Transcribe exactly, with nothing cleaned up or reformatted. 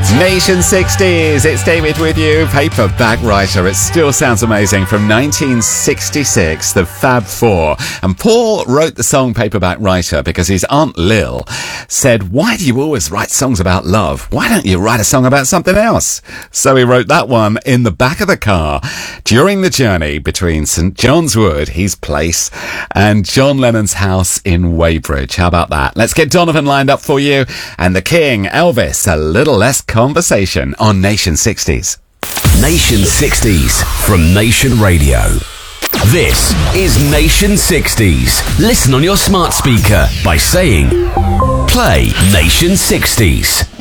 Nation sixties, it's David with you, Paperback Writer. It still sounds amazing. From nineteen sixty-six, the Fab Four. And Paul wrote the song Paperback Writer because his Aunt Lil said, why do you always write songs about love? Why don't you write a song about something else? So he wrote that one in the back of the car during the journey between St John's Wood, his place, and John Lennon's house in Weybridge. How about that? Let's get Donovan lined up for you. And the King, Elvis, a little less conversation on Nation sixties. Nation sixties from Nation Radio. This is Nation sixties. Listen on your smart speaker by saying, play Nation sixties.